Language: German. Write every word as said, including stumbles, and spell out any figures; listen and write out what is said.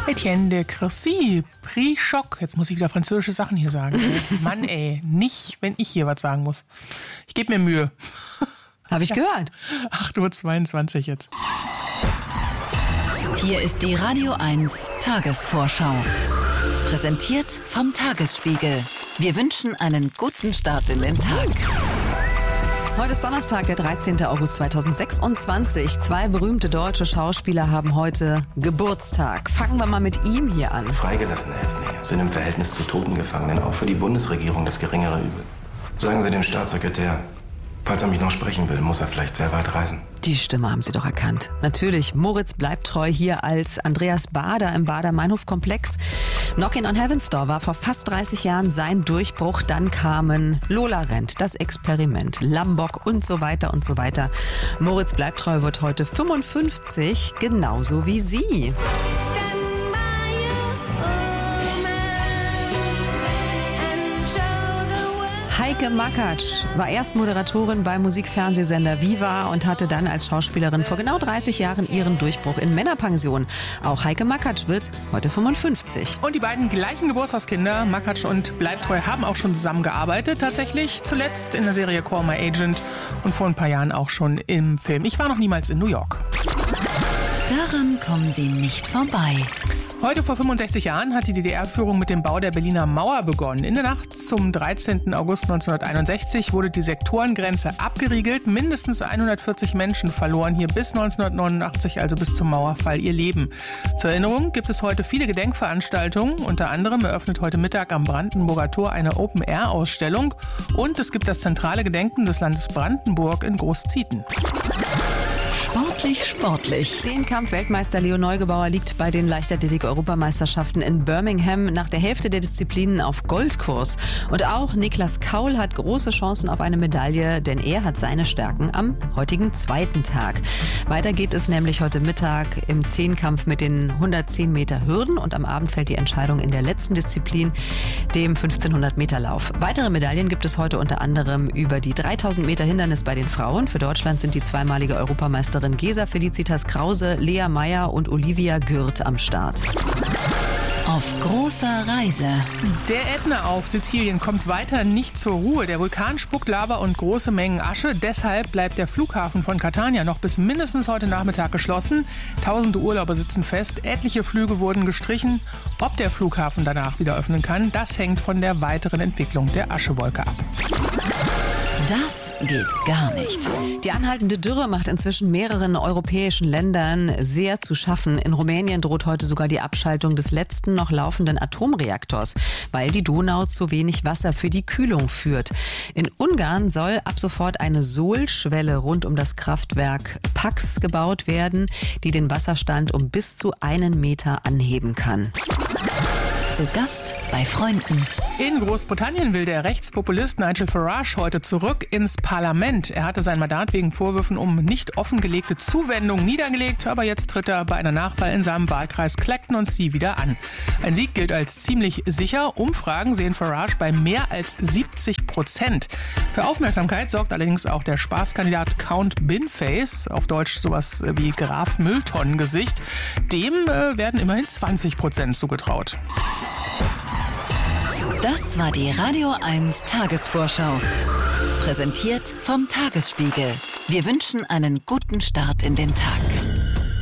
Etienne de Crécy, Prix Choc. Jetzt muss ich wieder französische Sachen hier sagen. Mann ey, nicht, wenn ich hier was sagen muss. Ich gebe mir Mühe. Habe ich gehört. acht Uhr zweiundzwanzig jetzt. Hier ist die Radio eins Tagesvorschau. Präsentiert vom Tagesspiegel. Wir wünschen einen guten Start in den Tag. Heute ist Donnerstag, der dreizehnten August zweitausendsechsundzwanzig. Zwei berühmte deutsche Schauspieler haben heute Geburtstag. Fangen wir mal mit ihm hier an. Freigelassene Häftlinge sind im Verhältnis zu Totengefangenen auch für die Bundesregierung das geringere Übel. Sagen Sie dem Staatssekretär, falls er mich noch sprechen will, muss er vielleicht sehr weit reisen. Die Stimme haben Sie doch erkannt. Natürlich, Moritz bleibt treu hier als Andreas Baader im Baader-Meinhof-Komplex. Knockin' on Heaven's Door war vor fast dreißig Jahren sein Durchbruch. Dann kamen Lola rennt, Das Experiment, Lambok und so weiter und so weiter. Moritz bleibt treu wird heute fünfundfünfzig, genauso wie Sie. Heike Makatsch war erst Moderatorin beim Musikfernsehsender Viva und hatte dann als Schauspielerin vor genau dreißig Jahren ihren Durchbruch in Männerpension. Auch Heike Makatsch wird heute fünfundfünfzig. Und die beiden gleichen Geburtstagskinder, Makatsch und Bleibtreu, haben auch schon zusammengearbeitet. Tatsächlich zuletzt in der Serie Call My Agent und vor ein paar Jahren auch schon im Film Ich war noch niemals in New York. Daran kommen Sie nicht vorbei. Heute vor fünfundsechzig Jahren hat die D D R-Führung mit dem Bau der Berliner Mauer begonnen. In der Nacht zum dreizehnten August neunzehnhunderteinundsechzig wurde die Sektorengrenze abgeriegelt. Mindestens hundertvierzig Menschen verloren hier bis neunzehnhundertneunundachtzig, also bis zum Mauerfall, ihr Leben. Zur Erinnerung gibt es heute viele Gedenkveranstaltungen. Unter anderem eröffnet heute Mittag am Brandenburger Tor eine Open-Air-Ausstellung. Und es gibt das zentrale Gedenken des Landes Brandenburg in Großzieten. Sportlich, sportlich. Zehnkampf-Weltmeister Leo Neugebauer liegt bei den Leichtathletik-Europameisterschaften in Birmingham nach der Hälfte der Disziplinen auf Goldkurs. Und auch Niklas Kaul hat große Chancen auf eine Medaille, denn er hat seine Stärken am heutigen zweiten Tag. Weiter geht es nämlich heute Mittag im Zehnkampf mit den hundertzehn Meter Hürden und am Abend fällt die Entscheidung in der letzten Disziplin, dem fünfzehnhundert Meter Lauf. Weitere Medaillen gibt es heute unter anderem über die dreitausend Meter Hindernis bei den Frauen. Für Deutschland sind die zweimalige Europameisterin Gesa Felicitas Krause, Lea Meyer und Olivia Gürt am Start. Auf großer Reise. Der Ätna auf Sizilien kommt weiter nicht zur Ruhe. Der Vulkan spuckt Lava und große Mengen Asche. Deshalb bleibt der Flughafen von Catania noch bis mindestens heute Nachmittag geschlossen. Tausende Urlauber sitzen fest. Etliche Flüge wurden gestrichen. Ob der Flughafen danach wieder öffnen kann, das hängt von der weiteren Entwicklung der Aschewolke ab. Das geht gar nicht. Die anhaltende Dürre macht inzwischen mehreren europäischen Ländern sehr zu schaffen. In Rumänien droht heute sogar die Abschaltung des letzten noch laufenden Atomreaktors, weil die Donau zu wenig Wasser für die Kühlung führt. In Ungarn soll ab sofort eine Sohlschwelle rund um das Kraftwerk Pax gebaut werden, die den Wasserstand um bis zu einen Meter anheben kann. Zu Gast bei Freunden. In Großbritannien will der Rechtspopulist Nigel Farage heute zurück ins Parlament. Er hatte sein Mandat wegen Vorwürfen um nicht offengelegte Zuwendung niedergelegt, aber jetzt tritt er bei einer Nachwahl in seinem Wahlkreis Clacton-on-Sea wieder an. Ein Sieg gilt als ziemlich sicher. Umfragen sehen Farage bei mehr als siebzig Prozent. Für Aufmerksamkeit sorgt allerdings auch der Spaßkandidat Count Binface, auf Deutsch sowas wie Graf Mülltonnengesicht. Dem äh, werden immerhin zwanzig Prozent zugetraut. Das war die Radio eins Tagesvorschau. Präsentiert vom Tagesspiegel. Wir wünschen einen guten Start in den Tag.